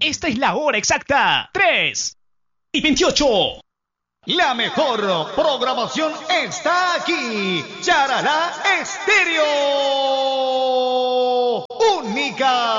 Esta es la hora exacta. 3:28. La mejor programación está aquí. Charalá Estéreo. Única.